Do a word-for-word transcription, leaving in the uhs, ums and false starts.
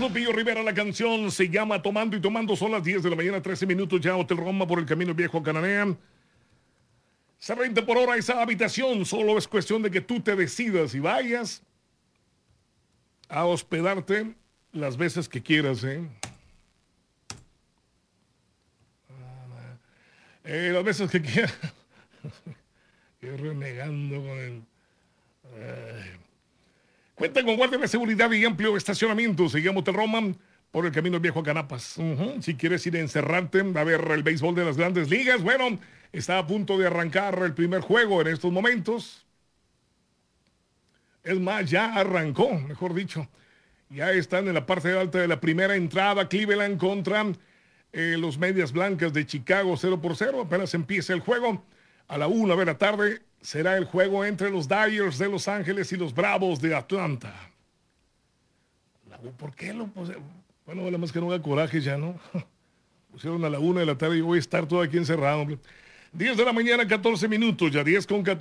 Lupillo Rivera, la canción se llama Tomando y Tomando, son las diez de la mañana, trece minutos ya, Hotel Roma por el Camino Viejo a Cananea. Se renta por hora esa habitación, solo es cuestión de que tú te decidas y vayas a hospedarte las veces que quieras, ¿eh? eh las veces que quieras. Estoy renegando con el... Ay. Cuentan con guardia de seguridad y amplio estacionamiento. Seguimos Hotel Roma por el Camino Viejo a Canapas. Uh-huh. Si quieres ir a encerrarte a ver el béisbol de las Grandes Ligas, bueno, está a punto de arrancar el primer juego en estos momentos. Es más, ya arrancó, mejor dicho. Ya están en la parte alta de la primera entrada. Cleveland contra eh, los Medias Blancas de Chicago, cero por cero. Apenas empieza el juego. A la una de la tarde será el juego entre los Dodgers de Los Ángeles y los Bravos de Atlanta. ¿Por qué lo pusieron? Bueno, nada más que no haga coraje ya, ¿no? Pusieron a la una de la tarde y voy a estar todo aquí encerrado, hombre. diez de la mañana, catorce minutos, ya diez con catorce.